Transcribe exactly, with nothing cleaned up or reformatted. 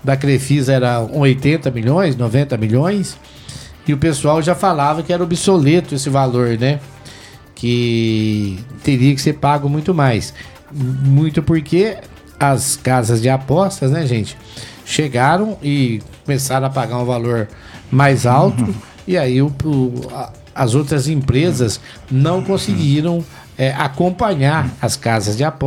da Crefisa era oitenta milhões, noventa milhões, e o pessoal já falava que era obsoleto esse valor, né? Que teria que ser pago muito mais. Muito porque as casas de apostas, né, gente, chegaram e começaram a pagar um valor mais alto, uhum. e aí o, o, a, as outras empresas não conseguiram é, acompanhar as casas de apostas.